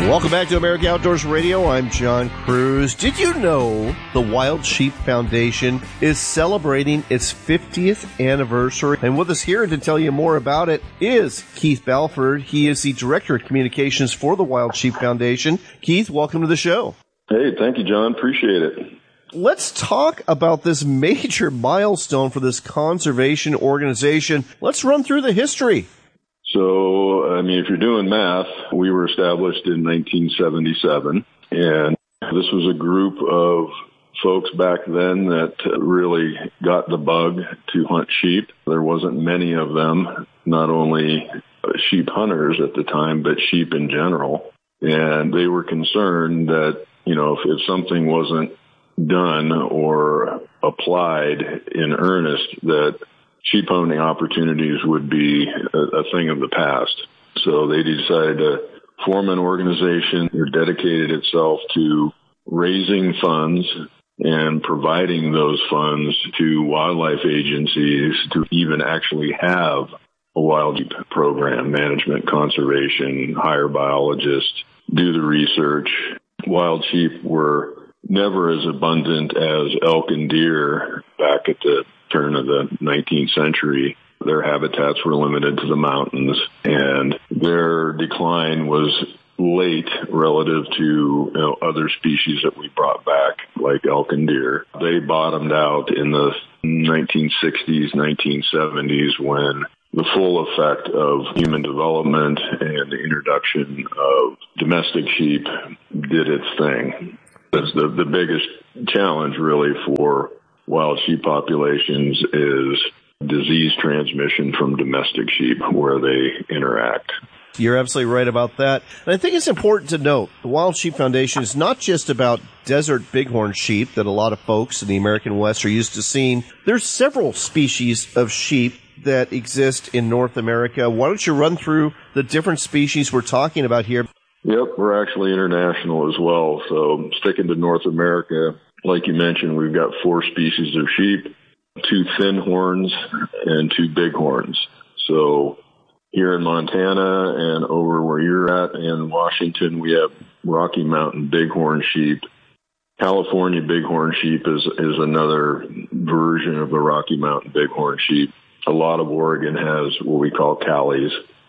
Welcome back to America Outdoors Radio. I'm John Cruz. Did you know the Wild Sheep Foundation is celebrating its 50th anniversary? And with us here to tell you more about it is Keith Balford. He is the Director of Communications for the Wild Sheep Foundation. Keith, welcome to the show. Hey, thank you, John. Appreciate it. Let's talk about this major milestone for this conservation organization. Let's run through the history. So, if you're doing math, we were established in 1977, and this was a group of folks back then that really got the bug to hunt sheep. There wasn't many of them, not only sheep hunters at the time, but sheep in general. And they were concerned that, if something wasn't done or applied in earnest, that sheep hunting opportunities would be a thing of the past. So they decided to form an organization that dedicated itself to raising funds and providing those funds to wildlife agencies to even actually have a wild sheep program, management, conservation, hire biologists, do the research. Wild sheep were never as abundant as elk and deer back at the turn of the 19th century. Their habitats were limited to the mountains, and their decline was late relative to other species that we brought back, like elk and deer. They bottomed out in the 1960s, 1970s, when the full effect of human development and the introduction of domestic sheep did its thing. That's the biggest challenge really for wild sheep populations is disease transmission from domestic sheep where they interact. You're absolutely right about that. And I think it's important to note the Wild Sheep Foundation is not just about desert bighorn sheep that a lot of folks in the American West are used to seeing. There's several species of sheep that exist in North America. Why don't you run through the different species we're talking about here? Yep, we're actually international as well. So sticking to North America, like you mentioned, we've got 4 species of sheep, 2 thin horns and 2 bighorns. So here in Montana and over where you're at in Washington, we have Rocky Mountain bighorn sheep. California bighorn sheep is another version of the Rocky Mountain bighorn sheep. A lot of Oregon has what we call Callies.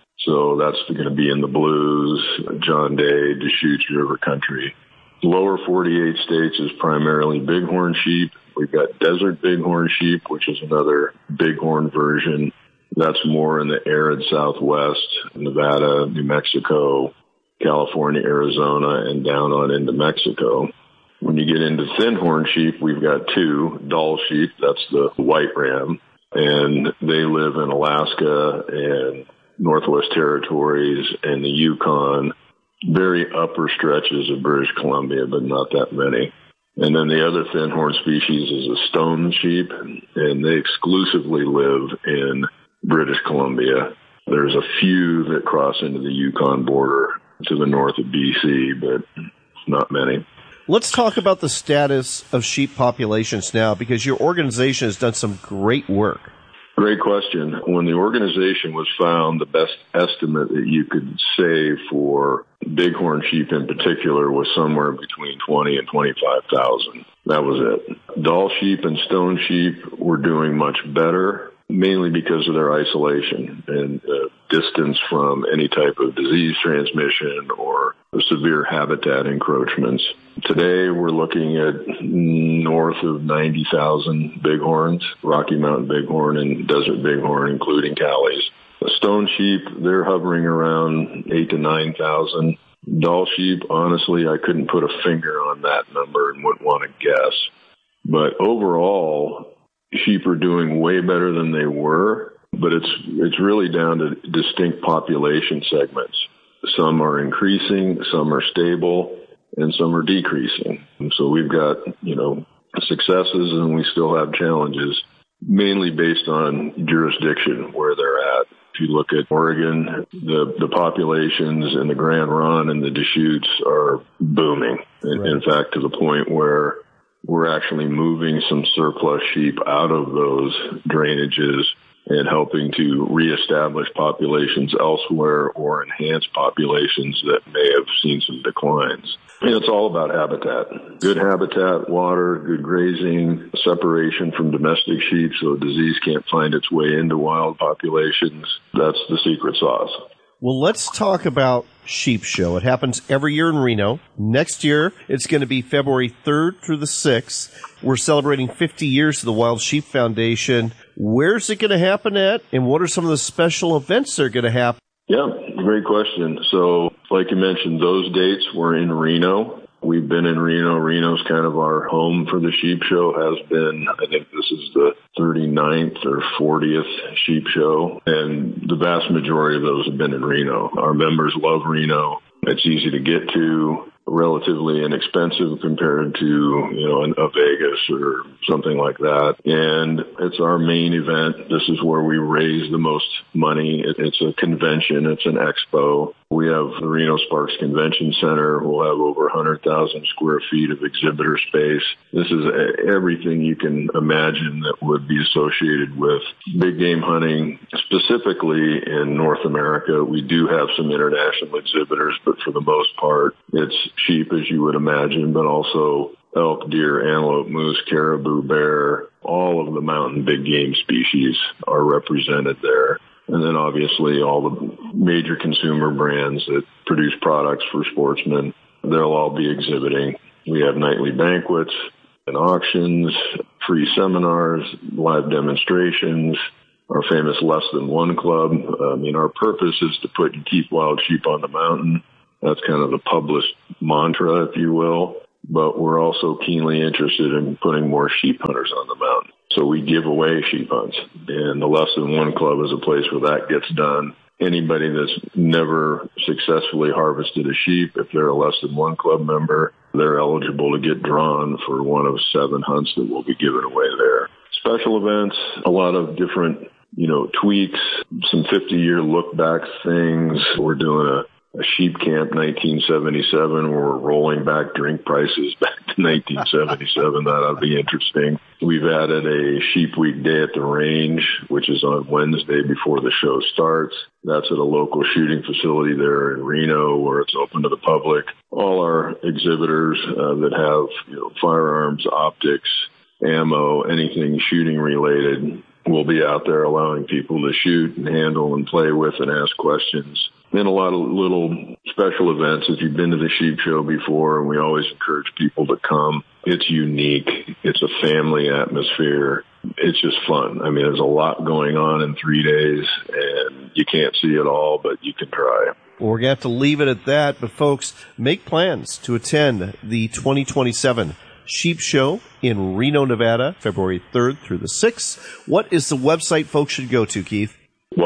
So that's going to be in the Blues, John Day, Deschutes River country. Lower 48 states is primarily bighorn sheep. We've got desert bighorn sheep, which is another bighorn version. That's more in the arid Southwest, Nevada, New Mexico, California, Arizona, and down on into Mexico. When you get into thin horn sheep, we've got 2, Dall sheep, that's the white ram, and they live in Alaska and Northwest Territories and the Yukon, very upper stretches of British Columbia, but not that many. And then the other thin horn species is a stone sheep, and they exclusively live in British Columbia. There's a few that cross into the Yukon border to the north of BC, but not many. Let's talk about the status of sheep populations now, because your organization has done some great work. Great question. When the organization was found, the best estimate that you could say for bighorn sheep in particular was somewhere between 20 and 25,000. That was it. Dall sheep and stone sheep were doing much better, mainly because of their isolation and distance from any type of disease transmission or severe habitat encroachments. Today, we're looking at north of 90,000 bighorns, Rocky Mountain bighorn and desert bighorn, including Callies. The stone sheep, they're hovering around 8,000 to 9,000. Dall sheep, honestly, I couldn't put a finger on that number and wouldn't want to guess. But overall, sheep are doing way better than they were, but it's really down to distinct population segments. Some are increasing, some are stable, and some are decreasing. And so we've got, successes and we still have challenges, mainly based on jurisdiction where they're at. If you look at Oregon, the populations in the Grand Ronde and the Deschutes are booming. Right. In fact, to the point where we're actually moving some surplus sheep out of those drainages and helping to reestablish populations elsewhere or enhance populations that may have seen some declines. And it's all about habitat. Good habitat, water, good grazing, separation from domestic sheep so disease can't find its way into wild populations. That's the secret sauce. Well, let's talk about Sheep Show. It happens every year in Reno. Next year, it's going to be February 3rd through the 6th. We're celebrating 50 years of the Wild Sheep Foundation. Where's it going to happen at, and what are some of the special events that are going to happen? Yeah, great question. So, like you mentioned, those dates were in Reno. We've been in Reno. Reno's kind of our home for the Sheep Show, has been. I think this is the 39th or 40th Sheep Show, and the vast majority of those have been in Reno. Our members love Reno. It's easy to get to, relatively inexpensive compared to, a Vegas or something like that. And it's our main event. This is where we raise the most money. It's a convention. It's an expo. We have the Reno Sparks Convention Center. We'll have over 100,000 square feet of exhibitor space. This is everything you can imagine that would be associated with big game hunting, specifically in North America. We do have some international exhibitors, but for the most part, it's sheep, as you would imagine, but also elk, deer, antelope, moose, caribou, bear. All of the mountain big game species are represented there. And then obviously all the major consumer brands that produce products for sportsmen, they'll all be exhibiting. We have nightly banquets and auctions, free seminars, live demonstrations, our famous Less Than One Club. Our purpose is to put and keep wild sheep on the mountain. That's kind of the published mantra, if you will. But we're also keenly interested in putting more sheep hunters on the mountain. So we give away sheep hunts. And the Less Than One Club is a place where that gets done. Anybody that's never successfully harvested a sheep, if they're a Less Than One Club member, they're eligible to get drawn for one of 7 hunts that will be given away there. Special events, a lot of different, tweaks, some 50-year look-back things. We're doing a sheep camp 1977 where we're rolling back drink prices back to 1977. That ought to be interesting. We've added a sheep week day at the range, which is on Wednesday before the show starts. That's at a local shooting facility there in Reno where it's open to the public. All our exhibitors that have firearms, optics, ammo, anything shooting related will be out there allowing people to shoot and handle and play with and ask questions. And a lot of little special events. If you've been to the Sheep Show before, and we always encourage people to come, it's unique. It's a family atmosphere. It's just fun. There's a lot going on in 3 days, and you can't see it all, but you can try. Well, we're going to have to leave it at that. But, folks, make plans to attend the 2027 Sheep Show in Reno, Nevada, February 3rd through the 6th. What is the website folks should go to, Keith?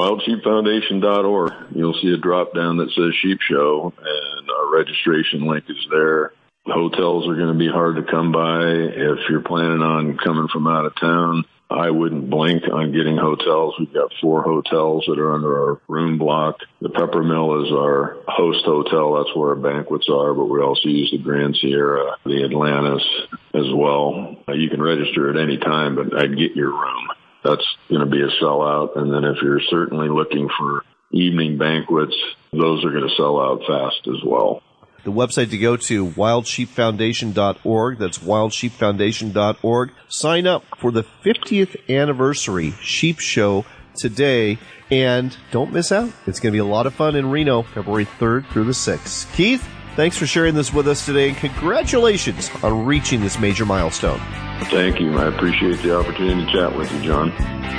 WildSheepFoundation.org. You'll see a drop down that says Sheep Show, and our registration link is there. Hotels are going to be hard to come by. If you're planning on coming from out of town, I wouldn't blink on getting hotels. We've got 4 hotels that are under our room block. The Peppermill is our host hotel. That's where our banquets are, but we also use the Grand Sierra, the Atlantis as well. You can register at any time, but I'd get your room. That's going to be a sellout. And then if you're certainly looking for evening banquets, those are going to sell out fast as well. The website to go to, wildsheepfoundation.org. That's wildsheepfoundation.org. Sign up for the 50th anniversary Sheep Show today. And don't miss out. It's going to be a lot of fun in Reno, February 3rd through the 6th. Keith, thanks for sharing this with us today, and congratulations on reaching this major milestone. Thank you. I appreciate the opportunity to chat with you, John.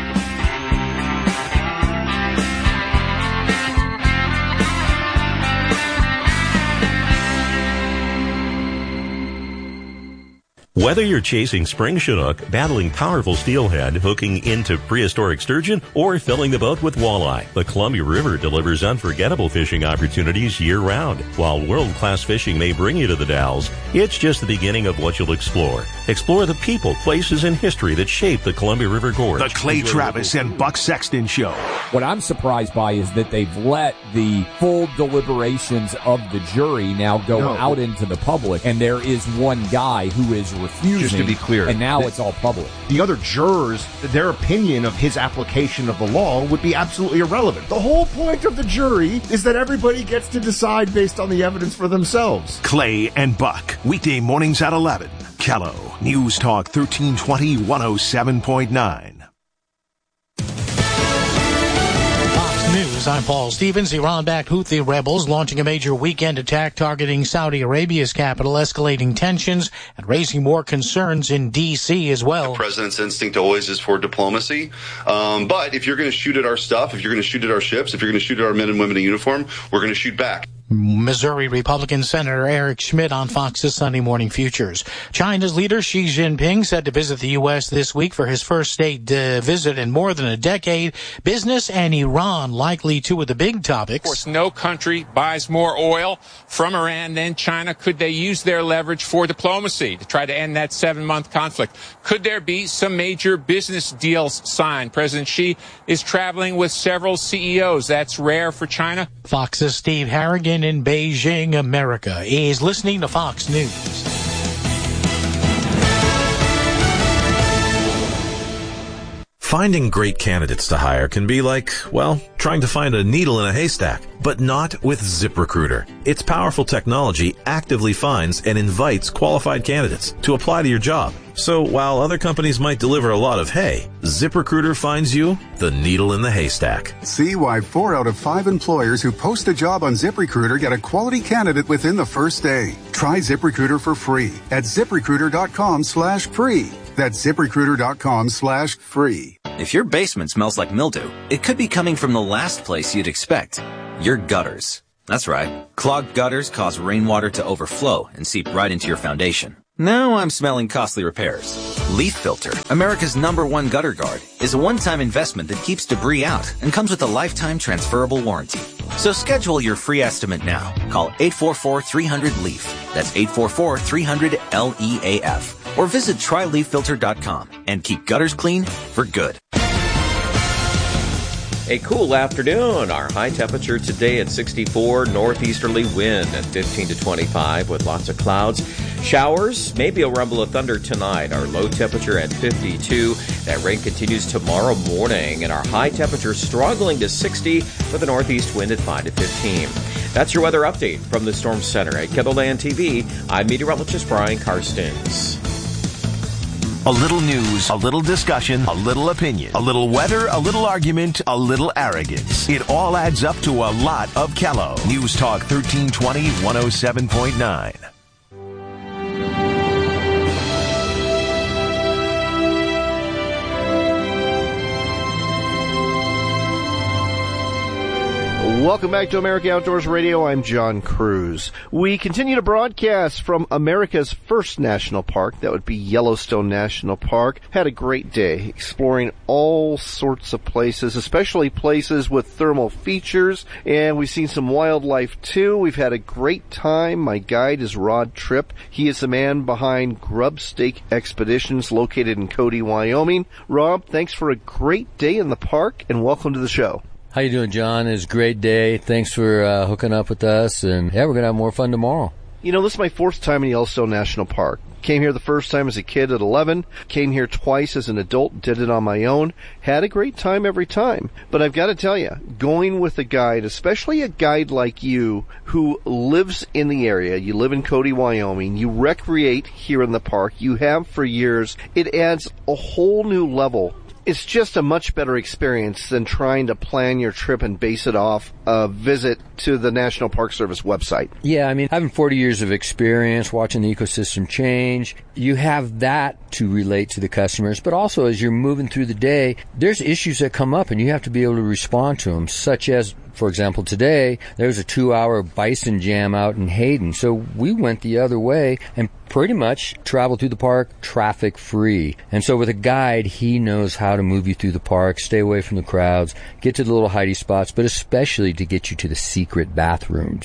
Whether you're chasing spring chinook, battling powerful steelhead, hooking into prehistoric sturgeon, or filling the boat with walleye, the Columbia River delivers unforgettable fishing opportunities year-round. While world-class fishing may bring you to the Dalles, it's just the beginning of what you'll explore. Explore the people, places, and history that shape the Columbia River Gorge. The Clay Travis and Buck Sexton Show. What I'm surprised by is that they've let the full deliberations of the jury now go out into the public, and there is one guy who is refusing confusing. Just to be clear. And now it's all public. The other jurors, their opinion of his application of the law would be absolutely irrelevant. The whole point of the jury is that everybody gets to decide based on the evidence for themselves. Clay and Buck, weekday mornings at 11. Kello, News Talk 1320 107.9. News. I'm Paul Stevens. Iran-backed Houthi rebels launching a major weekend attack targeting Saudi Arabia's capital, escalating tensions and raising more concerns in D.C. as well. The president's instinct always is for diplomacy. But if you're going to shoot at our stuff, if you're going to shoot at our ships, if you're going to shoot at our men and women in uniform, we're going to shoot back. Missouri Republican Senator Eric Schmidt on Fox's Sunday Morning Futures. China's leader Xi Jinping set to visit the U.S. this week for his first state visit in more than a decade. Business and Iran likely two of the big topics. Of course, no country buys more oil from Iran than China. Could they use their leverage for diplomacy to try to end that 7-month conflict? Could there be some major business deals signed? President Xi is traveling with several CEOs. That's rare for China. Fox's Steve Harrigan in Beijing, America, is listening to Fox News. Finding great candidates to hire can be like, well, trying to find a needle in a haystack, but not with ZipRecruiter. Its powerful technology actively finds and invites qualified candidates to apply to your job. So while other companies might deliver a lot of hay, ZipRecruiter finds you the needle in the haystack. See why 4 out of 5 employers who post a job on ZipRecruiter get a quality candidate within the first day. Try ZipRecruiter for free at ZipRecruiter.com/free. That's ZipRecruiter.com/free. If your basement smells like mildew, it could be coming from the last place you'd expect. Your gutters. That's right. Clogged gutters cause rainwater to overflow and seep right into your foundation. Now I'm smelling costly repairs. Leaf Filter, America's #1 gutter guard, is a one-time investment that keeps debris out and comes with a lifetime transferable warranty. So schedule your free estimate now. Call 844-300-LEAF. That's 844-300-LEAF. Or visit tryleaffilter.com and keep gutters clean for good. A cool afternoon. Our high temperature today at 64, northeasterly wind at 15 to 25 with lots of clouds. Showers, maybe a rumble of thunder tonight. Our low temperature at 52. That rain continues tomorrow morning, and our high temperature struggling to 60 with a northeast wind at 5 to 15. That's your weather update from the Storm Center at KENDLE TV. I'm meteorologist Brian Karstens. A little news, a little discussion, a little opinion, a little weather, a little argument, a little arrogance. It all adds up to a lot of Kello. News Talk 1320 107.9. Welcome back to America Outdoors Radio. I'm John Cruz. We continue to broadcast from America's first national park. That would be Yellowstone National Park. Had a great day exploring all sorts of places, especially places with thermal features. And we've seen some wildlife too. We've had a great time. My guide is Rod Tripp. He is the man behind Grubstake Expeditions located in Cody, Wyoming. Rob, thanks for a great day in the park and welcome to the show. How you doing, John? It's a great day. Thanks for hooking up with us. And, yeah, we're going to have more fun tomorrow. You know, this is my 4th time in Yellowstone National Park. Came here the first time as a kid at 11. Came here twice as an adult. Did it on my own. Had a great time every time. But I've got to tell you, going with a guide, especially a guide like you who lives in the area, you live in Cody, Wyoming, you recreate here in the park, you have for years, it adds a whole new level. It's just a much better experience than trying to plan your trip and base it off a visit to the National Park Service website. Yeah, I mean, having 40 years of experience, watching the ecosystem change, you have that to relate to the customers. But also, as you're moving through the day, there's issues that come up, and you have to be able to respond to them, such as, for example, today, there was a 2-hour bison jam out in Hayden. So we went the other way and pretty much traveled through the park traffic-free. And so with a guide, he knows how to move you through the park, stay away from the crowds, get to the little hidey spots, but especially to get you to the secret bathrooms.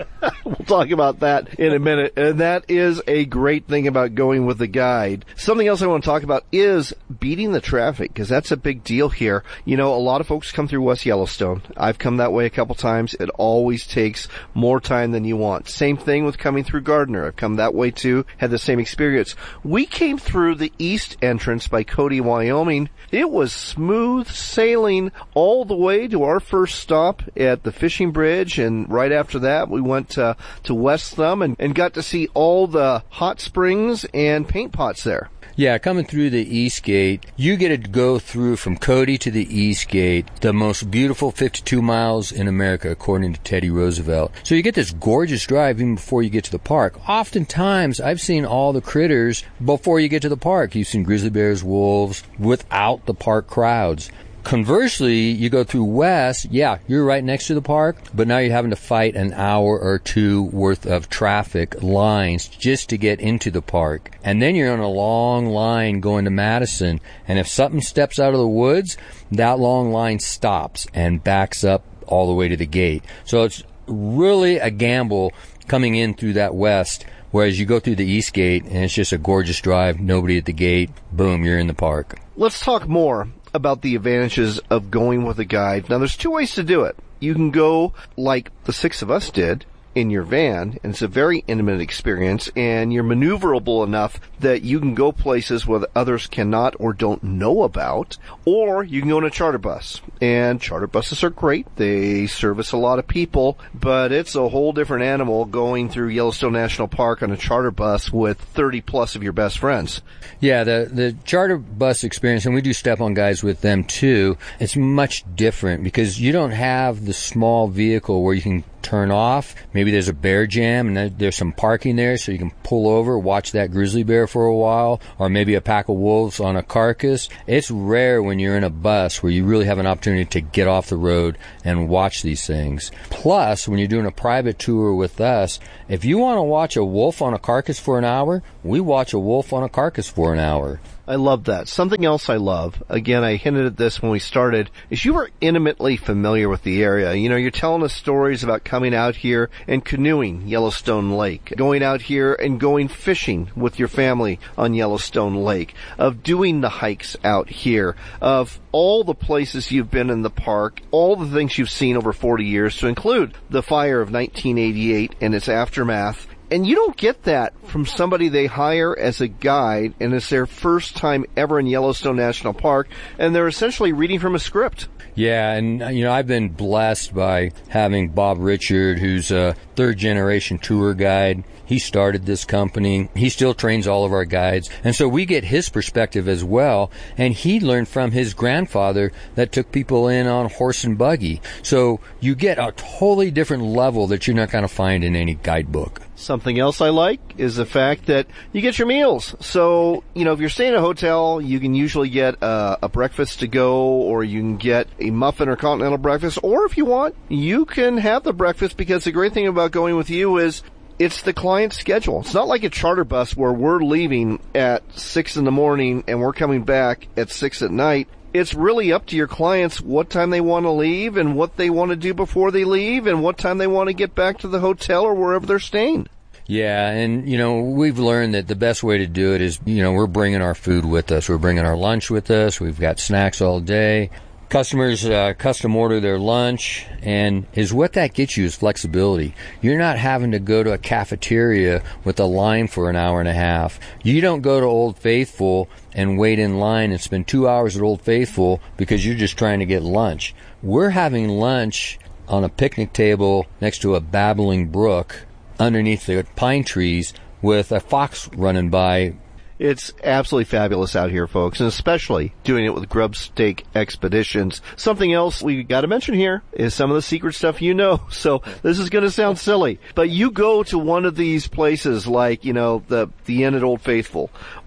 We'll talk about that in a minute. And that is a great thing about going with a guide. Something else I want to talk about is beating the traffic, because that's a big deal here. You know, a lot of folks come through West Yellowstone. I've come that way a couple times. It always takes more time than you want. Same thing with coming through Gardner. I've come that way too, had the same experience. We came through the east entrance by Cody, Wyoming. It was smooth sailing all the way to our first stop at the fishing bridge, and right after that we went to West Thumb and got to see all the hot springs and paint pots there. Yeah, coming through the East Gate, you get to go through from Cody to the East Gate, the most beautiful 52 miles in America, according to Teddy Roosevelt. So you get this gorgeous drive even before you get to the park. Oftentimes, I've seen all the critters before you get to the park. You've seen grizzly bears, wolves, without the park crowds. Conversely, you go through West, yeah, you're right next to the park, but now you're having to fight an hour or two worth of traffic lines just to get into the park. And then you're on a long line going to Madison, and if something steps out of the woods, that long line stops and backs up all the way to the gate. So it's really a gamble coming in through that West, whereas you go through the East Gate, and it's just a gorgeous drive, nobody at the gate, boom, you're in the park. Let's talk more about the advantages of going with a guide. Now, there's two ways to do it. You can go like the six of us did in your van, and it's a very intimate experience, and you're maneuverable enough that you can go places where others cannot or don't know about, or you can go in a charter bus. And charter buses are great. They service a lot of people, but it's a whole different animal going through Yellowstone National Park on a charter bus with 30 plus of your best friends. Yeah, the charter bus experience, and we do step-on guides with them too, it's much different because you don't have the small vehicle where you can turn off. Maybe there's a bear jam and there's some parking there so you can pull over, watch that grizzly bear for a while, or maybe a pack of wolves on a carcass. It's rare when you're in a bus where you really have an opportunity to get off the road and watch these things. Plus, when you're doing a private tour with us, if you want to watch a wolf on a carcass for an hour, we watch a wolf on a carcass for an hour. I love that. Something else I love, again, I hinted at this when we started, is you are intimately familiar with the area. You know, you're telling us stories about coming out here and canoeing Yellowstone Lake, going out here and going fishing with your family on Yellowstone Lake, of doing the hikes out here, of all the places you've been in the park, all the things you've seen over 40 years, to include the fire of 1988 and its aftermath. And you don't get that from somebody they hire as a guide, and it's their first time ever in Yellowstone National Park, and they're essentially reading from a script. Yeah, and, you know, I've been blessed by having Bob Richard, who's a third-generation tour guide. He started this company. He still trains all of our guides. And so we get his perspective as well. And he learned from his grandfather that took people in on horse and buggy. So you get a totally different level that you're not going to find in any guidebook. Something else I like is the fact that you get your meals. So, you know, if you're staying at a hotel, you can usually get a breakfast to go, or you can get a muffin or continental breakfast. Or if you want, you can have the breakfast, because the great thing about going with you is it's the client's schedule. It's not like a charter bus where we're leaving at 6 in the morning and we're coming back at 6 at night. It's really up to your clients what time they want to leave and what they want to do before they leave and what time they want to get back to the hotel or wherever they're staying. Yeah, and, you know, we've learned that the best way to do it is, you know, we're bringing our food with us. We're bringing our lunch with us. We've got snacks all day. Customers custom order their lunch, and what that gets you is flexibility. You're not having to go to a cafeteria with a line for an hour and a half. You don't go to Old Faithful and wait in line and spend 2 hours at Old Faithful because you're just trying to get lunch. We're having lunch on a picnic table next to a babbling brook underneath the pine trees with a fox running by. It's absolutely fabulous out here, folks, and especially doing it with Grub Stake Expeditions. Something else we got to mention here is some of the secret stuff you know. So this is going to sound silly, but you go to one of these places like, you know, the Inn at Old Faithful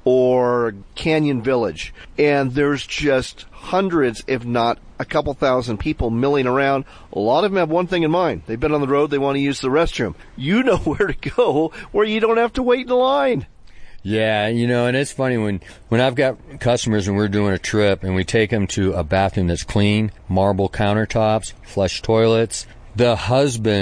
or Canyon Village, and there's just hundreds, if not a couple thousand people milling around. A lot of them have one thing in mind. They've been on the road. They want to use the restroom. You know where to go where you don't have to wait in line. Yeah, you know, and it's funny when I've got customers and we're doing a trip and we take them to a bathroom that's clean, marble countertops, flush toilets, the husband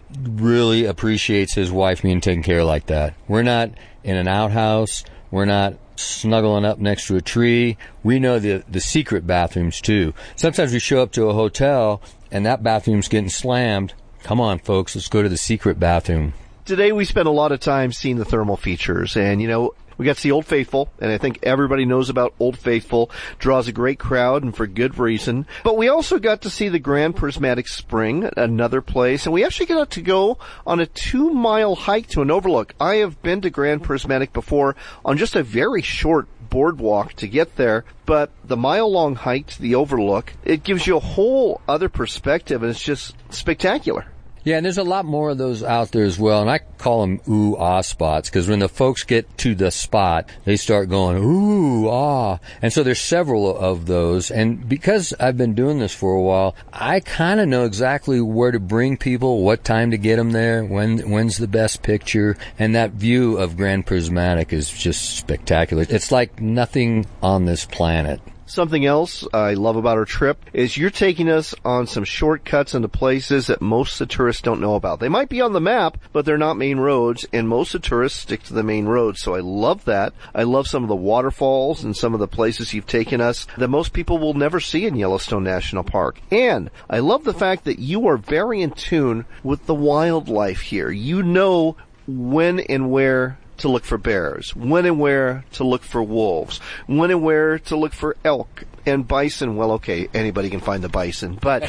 really appreciates his wife being taken care of like that. We're not in an outhouse. We're not snuggling up next to a tree. We know the secret bathrooms, too. Sometimes we show up to a hotel, and that bathroom's getting slammed. Come on, folks, let's go to the secret bathroom. Today we spent a lot of time seeing the thermal features, and, we got to see Old Faithful, and I think everybody knows about Old Faithful. Draws a great crowd, and for good reason. But we also got to see the Grand Prismatic Spring, another place, and we actually got to go on a 2-mile hike to an overlook. I have been to Grand Prismatic before on just a very short boardwalk to get there, but the mile-long hike to the overlook, it gives you a whole other perspective, and it's just spectacular. Yeah, and there's a lot more of those out there as well, and I call them ooh-ah spots, because when the folks get to the spot, they start going, ooh-ah. And so there's several of those, and because I've been doing this for a while, I kind of know exactly where to bring people, what time to get them there, when's the best picture, and that view of Grand Prismatic is just spectacular. It's like nothing on this planet. Something else I love about our trip is you're taking us on some shortcuts into places that most of the tourists don't know about. They might be on the map, but they're not main roads, and most of the tourists stick to the main roads. So I love that. I love some of the waterfalls and some of the places you've taken us that most people will never see in Yellowstone National Park. And I love the fact that you are very in tune with the wildlife here. You know when and where to look for bears, when and where to look for wolves, when and where to look for elk and bison. Well, okay, anybody can find the bison. But,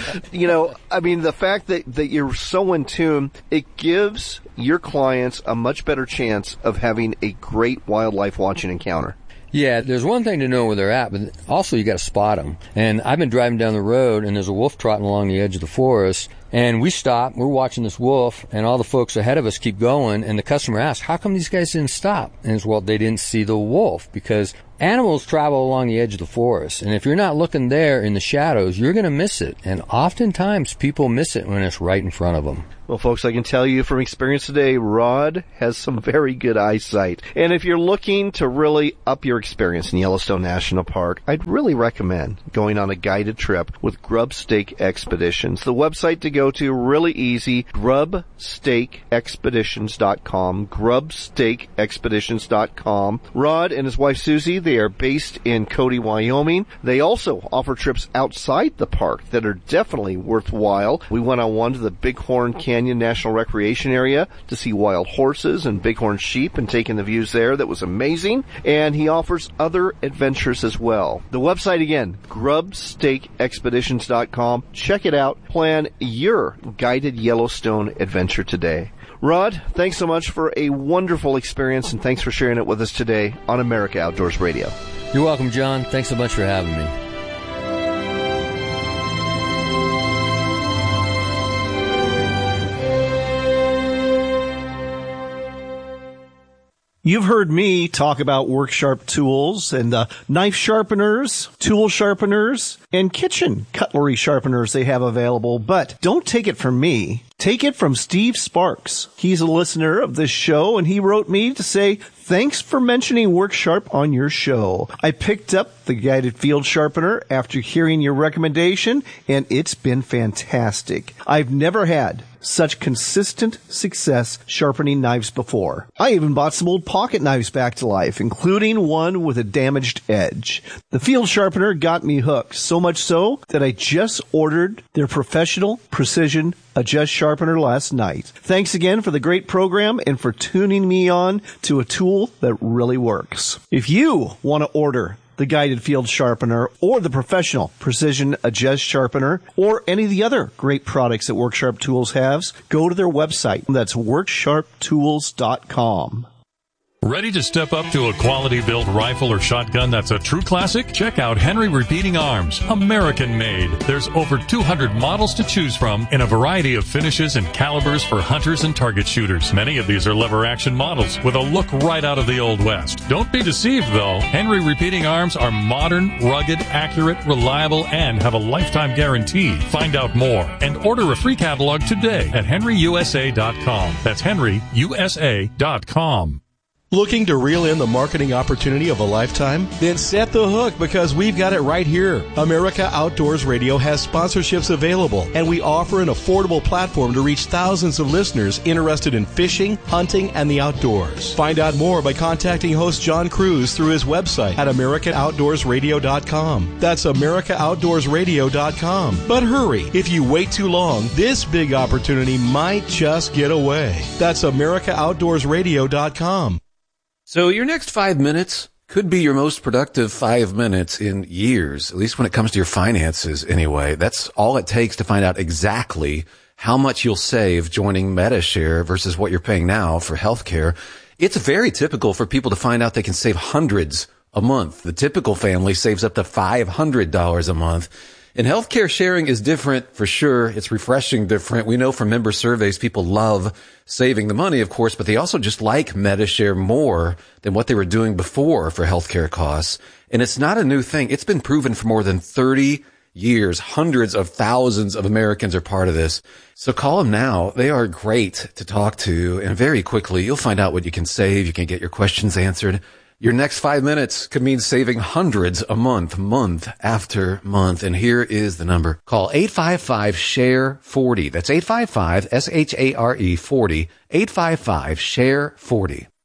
the fact that you're so in tune, it gives your clients a much better chance of having a great wildlife watching encounter. Yeah, there's one thing to know where they're at, but also you got to spot them. And I've been driving down the road, and there's a wolf trotting along the edge of the forest, and we stop, we're watching this wolf, and all the folks ahead of us keep going, and the customer asks, how come these guys didn't stop? And it's, well, they didn't see the wolf, because animals travel along the edge of the forest, and if you're not looking there in the shadows, you're going to miss it. And oftentimes people miss it when it's right in front of them. Well, folks, I can tell you from experience today, Rod has some very good eyesight. And if you're looking to really up your experience in Yellowstone National Park, I'd really recommend going on a guided trip with Grub Stake Expeditions. The website to go to, really easy, grubstakeexpeditions.com, grubstakeexpeditions.com. Rod and his wife Susie, they are based in Cody, Wyoming. They also offer trips outside the park that are definitely worthwhile. We went on one to the Bighorn Canyon National Recreation Area to see wild horses and bighorn sheep and taking the views there. That was amazing. And he offers other adventures as well. The website again, grubstakeexpeditions.com. Check it out. Plan your guided Yellowstone adventure today. Rod, thanks so much for a wonderful experience, and thanks for sharing it with us today on America Outdoors Radio. You're welcome, John. Thanks so much for having me. You've heard me talk about WorkSharp tools and knife sharpeners, tool sharpeners, and kitchen cutlery sharpeners they have available, but don't take it from me. Take it from Steve Sparks. He's a listener of this show, and he wrote me to say, thanks for mentioning WorkSharp on your show. I picked up the guided field sharpener after hearing your recommendation, and it's been fantastic. I've never had such consistent success sharpening knives before. I even bought some old pocket knives back to life, including one with a damaged edge. The field sharpener got me hooked, so much so that I just ordered their professional precision Adjust Sharpener last night. Thanks again for the great program and for tuning me on to a tool that really works. If you want to order the guided field sharpener or the professional precision adjust sharpener or any of the other great products that WorkSharp Tools has, go to their website. That's worksharptools.com. Ready to step up to a quality-built rifle or shotgun that's a true classic? Check out Henry Repeating Arms, American-made. There's over 200 models to choose from in a variety of finishes and calibers for hunters and target shooters. Many of these are lever-action models with a look right out of the Old West. Don't be deceived, though. Henry Repeating Arms are modern, rugged, accurate, reliable, and have a lifetime guarantee. Find out more and order a free catalog today at henryusa.com. That's henryusa.com. Looking to reel in the marketing opportunity of a lifetime? Then set the hook, because we've got it right here. America Outdoors Radio has sponsorships available, and we offer an affordable platform to reach thousands of listeners interested in fishing, hunting, and the outdoors. Find out more by contacting host John Cruz through his website at AmericanOutdoorsRadio.com. That's AmericanOutdoorsRadio.com. But hurry, if you wait too long, this big opportunity might just get away. That's AmericanOutdoorsRadio.com. So your next 5 minutes could be your most productive 5 minutes in years, at least when it comes to your finances anyway. That's all it takes to find out exactly how much you'll save joining Medi-Share versus what you're paying now for healthcare. It's very typical for people to find out they can save hundreds a month. The typical family saves up to $500 a month. And healthcare sharing is different for sure. It's refreshing different. We know from member surveys, people love saving the money, of course, but they also just like Medi-Share more than what they were doing before for healthcare costs. And it's not a new thing. It's been proven for more than 30 years. Hundreds of thousands of Americans are part of this. So call them now. They are great to talk to. And very quickly, you'll find out what you can save. You can get your questions answered. Your next 5 minutes could mean saving hundreds a month, month after month. And here is the number. Call 855-SHARE-40. That's 855-SHARE-40. 855-SHARE-40.